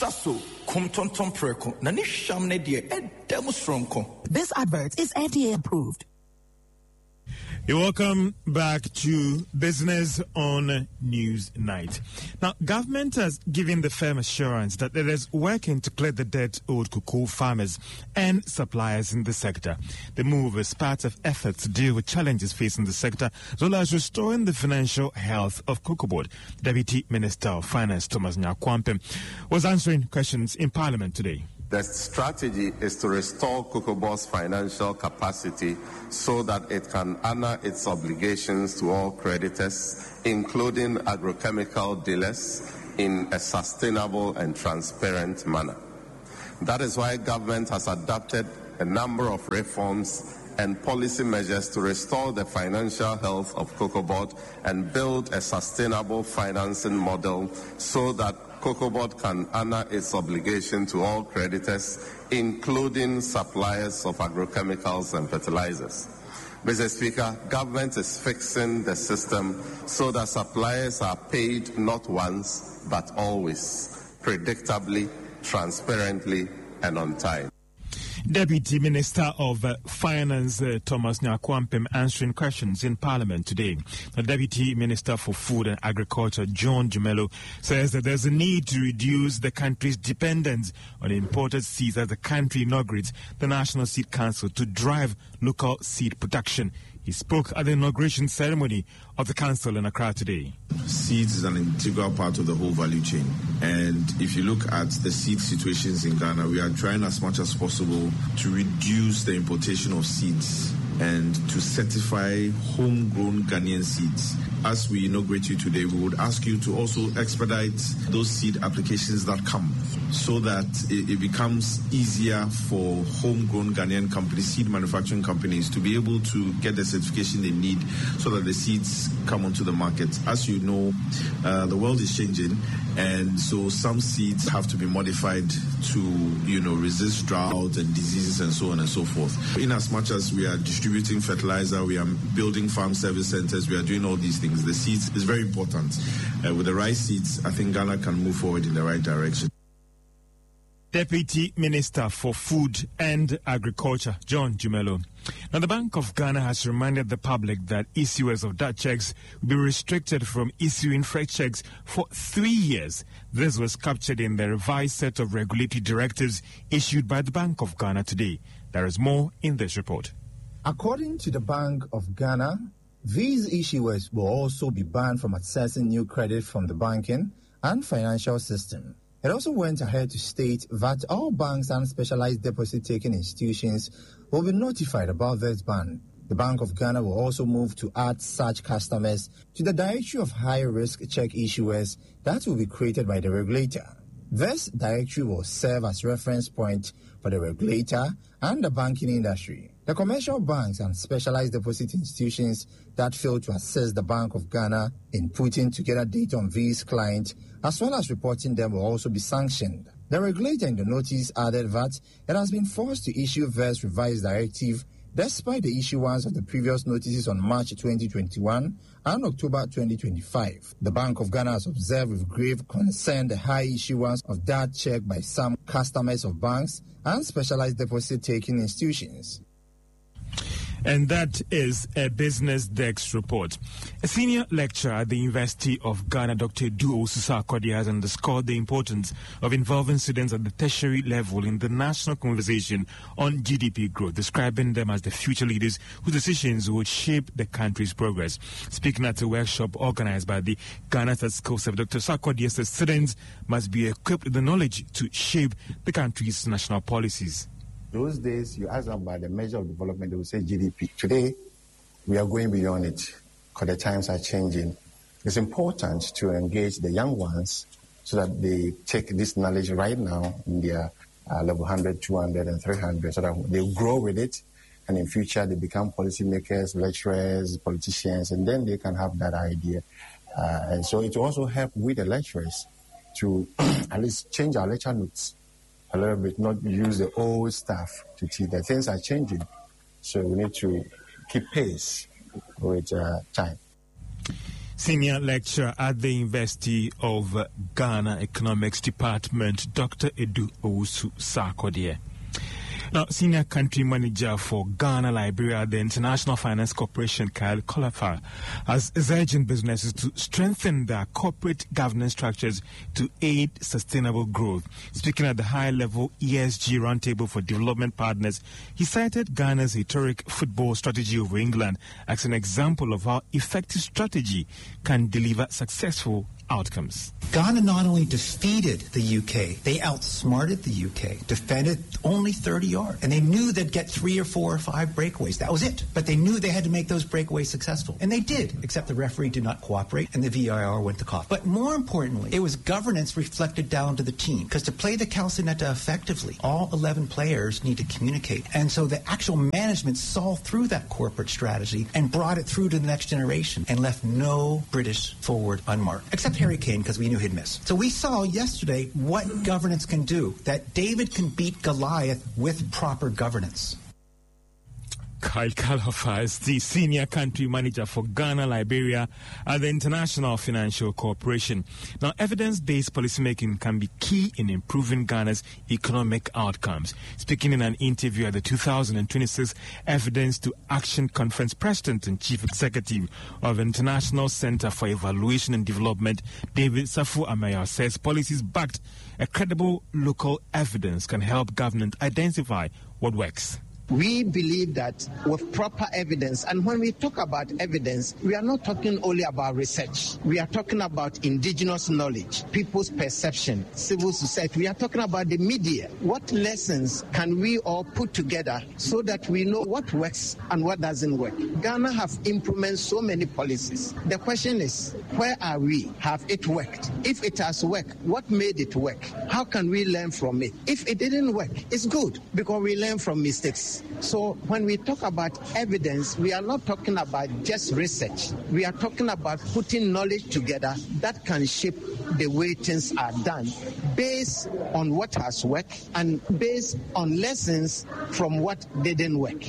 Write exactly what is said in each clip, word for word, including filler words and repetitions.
Shaso, kum ton ton preko, nani shamne die, e demonstronko. This advert is F D A approved. You're welcome back to Business on News Night. Now, government has given the firm assurance that it is working to clear the debt owed cocoa farmers and suppliers in the sector. The move is part of efforts to deal with challenges facing the sector, as well as restoring the financial health of Cocoa Board. Deputy Minister of Finance Thomas Nyakwampe was answering questions in Parliament today. The strategy is to restore Cocoa Board's financial capacity so that it can honor its obligations to all creditors, including agrochemical dealers, in a sustainable and transparent manner. That is why government has adopted a number of reforms and policy measures to restore the financial health of Cocoa Board and build a sustainable financing model so that Cocoa Board can honor its obligation to all creditors, including suppliers of agrochemicals and fertilizers. Mister Speaker, government is fixing the system so that suppliers are paid not once, but always, predictably, transparently, and on time. Deputy Minister of uh, Finance uh, Thomas Nyakwampe answering questions in Parliament today. The Deputy Minister for Food and Agriculture, John Dumelo, says that there's a need to reduce the country's dependence on imported seeds as the country inaugurates the National Seed Council to drive local seed production. He spoke at the inauguration ceremony of the council in Accra today. Seeds is an integral part of the whole value chain. And if you look at the seed situations in Ghana, we are trying as much as possible to reduce the importation of seeds and to certify homegrown Ghanaian seeds. As we inaugurate you today, we would ask you to also expedite those seed applications that come so that it, it becomes easier for homegrown Ghanaian companies, seed manufacturing companies, to be able to get the certification they need so that the seeds come onto the market. As you know, uh, the world is changing, and so some seeds have to be modified to, you know, resist drought and diseases and so on and so forth. In as much as we are distributing fertilizer, we are building farm service centers, we are doing all these things. The seeds is very important. Uh, with the right seeds, I think Ghana can move forward in the right direction. Deputy Minister for Food and Agriculture, John Dumelo. Now, the Bank of Ghana has reminded the public that issuers of Dutch checks will be restricted from issuing fresh checks for three years. This was captured in the revised set of regulatory directives issued by the Bank of Ghana today. There is more in this report. According to the Bank of Ghana, these issuers will also be banned from accessing new credit from the banking and financial system. It also went ahead to state that all banks and specialized deposit-taking institutions will be notified about this ban. The Bank of Ghana will also move to add such customers to the directory of high-risk check issuers that will be created by the regulator. This directory will serve as reference point for the regulator and the banking industry. The commercial banks and specialized deposit institutions that fail to assist the Bank of Ghana in putting together data on these clients, as well as reporting them, will also be sanctioned. The regulator in the notice added that it has been forced to issue this revised directive despite the issuance of the previous notices on March twenty twenty-one and October twenty twenty-five. The Bank of Ghana has observed with grave concern the high issuance of that check by some customers of banks and specialized deposit-taking institutions. And that is a Business Desk report. A senior lecturer at the University of Ghana, Doctor Duo Susakodi, has underscored the importance of involving students at the tertiary level in the national conversation on G D P growth, describing them as the future leaders whose decisions would shape the country's progress. Speaking at a workshop organized by the Ghana Statistical Service, Doctor Susakodi says students must be equipped with the knowledge to shape the country's national policies. Those days, you ask them about the measure of development, they will say G D P. Today, we are going beyond it because the times are changing. It's important to engage the young ones so that they take this knowledge right now in their uh, level one hundred, two hundred, and three hundred, so that they grow with it, and in future they become policymakers, lecturers, politicians, and then they can have that idea. Uh, and so it will also help with the lecturers to at least change our lecture notes a little bit, not use the old stuff to teach. The things are changing, so we need to keep pace with uh, time. Senior lecturer at the University of Ghana Economics Department, Doctor Edu Owusu-Sarkodie. Now, Senior Country Manager for Ghana Liberia, the International Finance Corporation, Kyle Colafar, has urged businesses to strengthen their corporate governance structures to aid sustainable growth. Speaking at the high-level E S G Roundtable for Development Partners, he cited Ghana's historic football strategy over England as an example of how effective strategy can deliver successful outcomes. Ghana not only defeated the U K, they outsmarted the U K, defended only thirty yards. And they knew they'd get three or four or five breakaways. That was it. But they knew they had to make those breakaways successful. And they did, except the referee did not cooperate and the V A R went to cough. But more importantly, it was governance reflected down to the team. Because to play the calcinetta effectively, all eleven players need to communicate. And so the actual management saw through that corporate strategy and brought it through to the next generation and left no British forward unmarked. Except Harry Kane, because we knew he'd miss. So we saw yesterday what governance can do, that David can beat Goliath with proper governance. Kyle Colafar is the Senior Country Manager for Ghana Liberia at the International Financial Corporation. Now, evidence-based policymaking can be key in improving Ghana's economic outcomes. Speaking in an interview at the two thousand twenty-six Evidence to Action Conference, President and Chief Executive of International Center for Evaluation and Development, David Safo-Ameyaw, says policies backed a credible local evidence can help government identify what works. We believe that with proper evidence, and when we talk about evidence, we are not talking only about research. We are talking about indigenous knowledge, people's perception, civil society. We are talking about the media. What lessons can we all put together so that we know what works and what doesn't work? Ghana have implemented so many policies. The question is, where are we? Have it worked? If it has worked, what made it work? How can we learn from it? If it didn't work, it's good because we learn from mistakes. So when we talk about evidence, we are not talking about just research. We are talking about putting knowledge together that can shape the way things are done based on what has worked and based on lessons from what didn't work.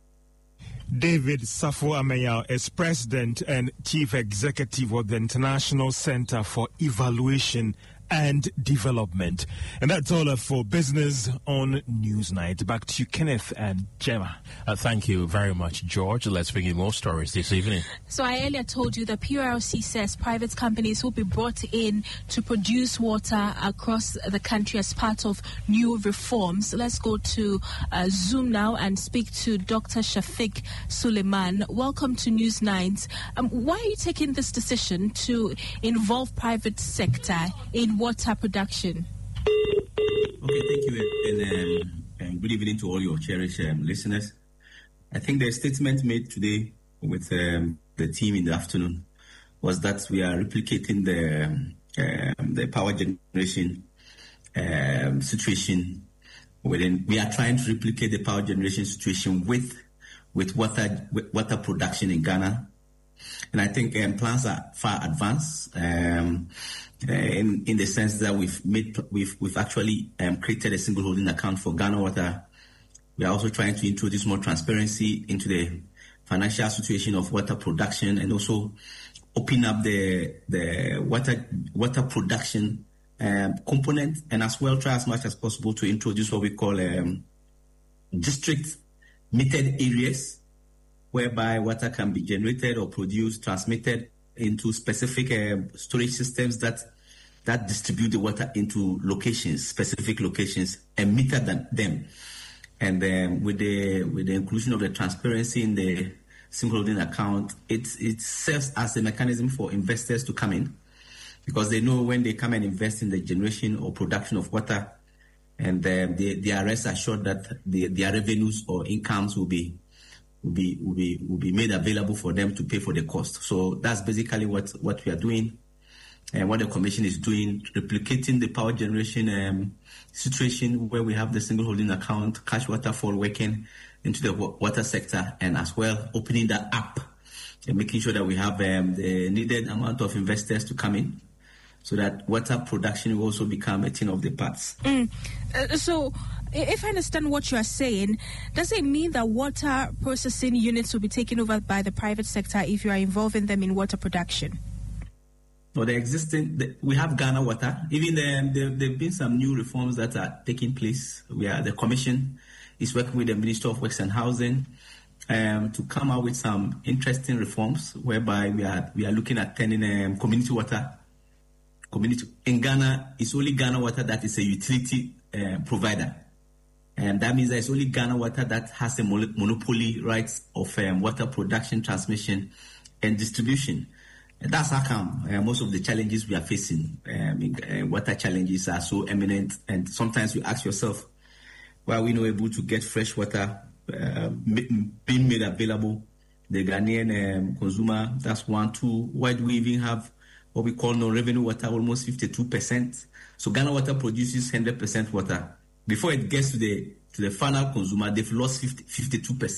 David Safo-Ameyaw is President and Chief Executive of the International Center for Evaluation and Development. And that's all for Business on Newsnight. Back to you, Kenneth and Gemma. Uh, thank you very much, George. Let's bring in more stories this evening. So I earlier told you that P U R L C says private companies will be brought in to produce water across the country as part of new reforms. Let's go to uh, Zoom now and speak to Doctor Shafiq Suleiman. Welcome to Newsnight. Um, why are you taking this decision to involve private sector in water production? Okay, thank you, and, um, and good evening to all your cherished um, listeners. I think the statement made today with um, the team in the afternoon was that we are replicating the um, the power generation um, situation within. We are trying to replicate the power generation situation with with water with water production in Ghana, and I think um, plans are far advanced. Um, Uh, in, in the sense that we've made, we've we've actually um, created a single holding account for Ghana Water. We are also trying to introduce more transparency into the financial situation of water production, and also open up the the water water production um, component, and as well try as much as possible to introduce what we call um, district metered areas, whereby water can be generated or produced, transmitted into specific uh, storage systems that that distribute the water into locations, specific locations, and meter them. And then with the with the inclusion of the transparency in the single holding account, it it serves as a mechanism for investors to come in, because they know when they come and invest in the generation or production of water, and uh, they they are rest assured that the, their revenues or incomes will be. Will be will be will be made available for them to pay for the cost. So that's basically what, what we are doing, and what the Commission is doing, replicating the power generation um, situation where we have the single holding account, cash waterfall working into the water sector, and as well opening that up and making sure that we have um, the needed amount of investors to come in, so that water production will also become a thing of the past. Mm. Uh, so. If I understand what you are saying, does it mean that water processing units will be taken over by the private sector if you are involving them in water production? or the existing, the, we have Ghana Water. Even the, the, there have been some new reforms that are taking place. We are, the Commission is working with the Ministry of Works and Housing um, to come out with some interesting reforms, whereby we are we are looking at turning um, community water. Community in Ghana, it's only Ghana Water that is a utility uh, provider. And that means that it's only Ghana Water that has a monopoly rights of um, water production, transmission, and distribution. And that's how come uh, most of the challenges we are facing, um, in, uh, water challenges, are so eminent. And sometimes you ask yourself, why are we not able to get fresh water uh, being made available? The Ghanaian um, consumer, that's one. Two, why do we even have what we call non-revenue water, almost fifty-two percent? So Ghana Water produces one hundred percent water. Before it gets to the to the final consumer, they've lost fifty, fifty-two percent.